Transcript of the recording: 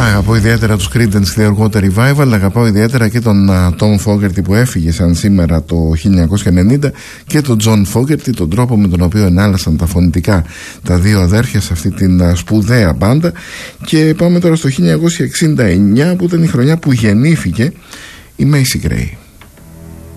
Αγαπώ ιδιαίτερα τους Creedence Clearwater Revival, αγαπάω ιδιαίτερα και τον Tom Fogerty που έφυγε σαν σήμερα το 1990 και τον John Fogerty, τον τρόπο με τον οποίο ενάλλασαν τα φωνητικά τα δύο αδέρφια σε αυτή την σπουδαία μπάντα. Και πάμε τώρα στο 1969 που ήταν η χρονιά που γεννήθηκε η Macy Gray.